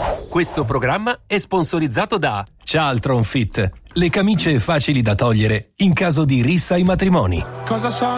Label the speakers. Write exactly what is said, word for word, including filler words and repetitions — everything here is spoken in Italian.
Speaker 1: Questo programma è sponsorizzato da Cialtron Fit, le camicie facili da togliere in caso di rissa ai matrimoni.
Speaker 2: Cosa so?